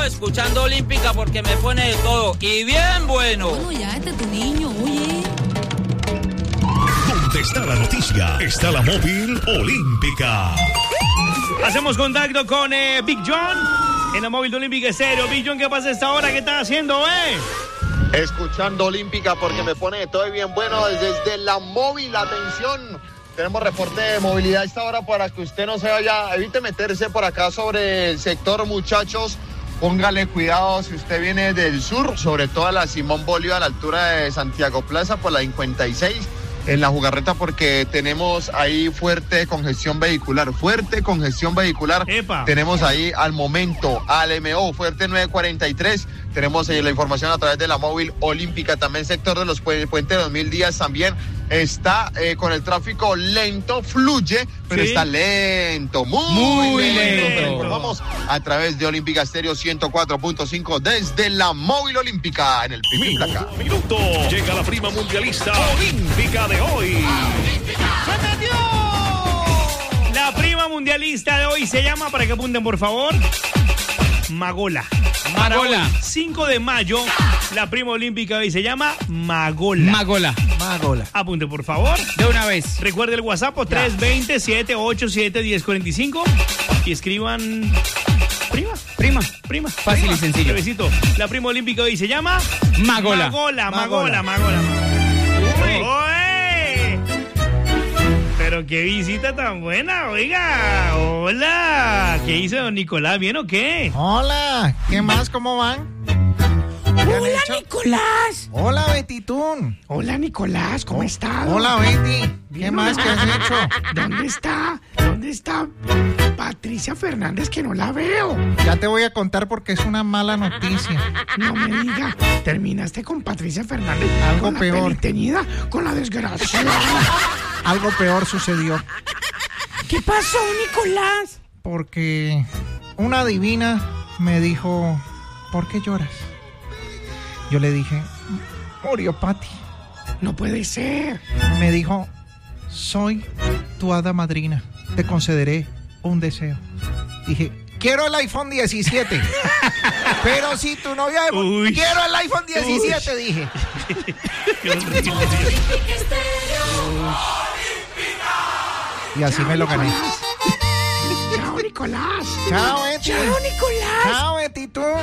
escuchando Olímpica porque me pone de todo y bien bueno. Bueno, ya tu niño, oye. Donde está la noticia, está la móvil Olímpica. Hacemos contacto con Big John en la móvil de Olímpica Estéreo. Big John, ¿qué pasa a esta hora? ¿Qué estás haciendo, Escuchando Olímpica porque me pone de todo y bien bueno desde la móvil. Atención, tenemos reporte de movilidad a esta hora para que usted no se vaya, evite meterse por acá sobre el sector, muchachos. Póngale cuidado si usted viene del sur, sobre todo a la Simón Bolívar, a la altura de Santiago Plaza, por la 56, en la Jugarreta, porque tenemos ahí fuerte congestión vehicular. ¡Epa! Tenemos ahí al momento, al MO, fuerte 943. Tenemos la información a través de la móvil Olímpica. También sector de los Puente 2000 Días también está con el tráfico lento, fluye, pero ¿sí? Está lento, muy lento. lento. Vamos a través de Olímpica Estéreo 104.5 desde la móvil Olímpica en el Pipí Placa. Minuto. Llega la prima mundialista olímpica de hoy. La prima mundialista de hoy se llama, para que apunten por favor, Magola. Para hoy, 5 de mayo, la prima olímpica de hoy se llama Magola. Magola. Apunte por favor. De una vez. Recuerde el WhatsApp 320-787-1045 y escriban prima. Fácil y sencillo. Brevecito. La prima olímpica de hoy se llama Magola. Magola. ¡Oye! Pero qué visita tan buena, oiga. Hola. ¿Qué hizo don Nicolás? ¿Bien o qué? Hola, ¿qué más? ¿Cómo van? Hola, Nicolás. Hola, Betitún. Hola, Nicolás, ¿cómo estás? Hola, Betty. ¿Qué más? ¿Qué has hecho? ¿Dónde está Patricia Fernández, que no la veo? Ya te voy a contar porque es una mala noticia. No me diga, terminaste con Patricia Fernández. Algo con la peor. peliteñida, con la desgracia. Algo peor sucedió. ¿Qué pasó, Nicolás? Porque una divina me dijo, ¿por qué lloras? Yo le dije, murió Pati. No puede ser. Me dijo, soy tu hada madrina, te concederé un deseo. Dije, quiero el iPhone 17. Pero si tu novia... quiero el iPhone 17, dije. Y así me lo gané. Chao, Nicolás. Chao, Betty. Chao, Nicolás. Chao, Betty, tú.